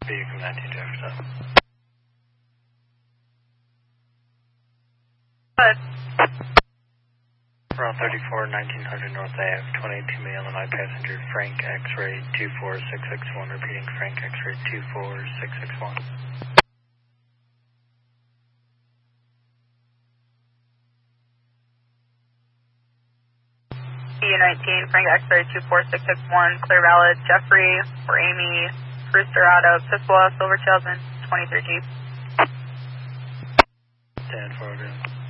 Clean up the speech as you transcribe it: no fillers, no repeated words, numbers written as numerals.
Vehicle 19 Jefferson. Good. Route 34, 1900 North Ave, 22 male and I passenger Frank X-ray 24661, repeating Frank X-ray 24661. PU19, Frank X-ray 24661, clear valid, Jeffrey or Amy, Brewster out of Pissoa, Silver Salesman, 23G. Stand forward in.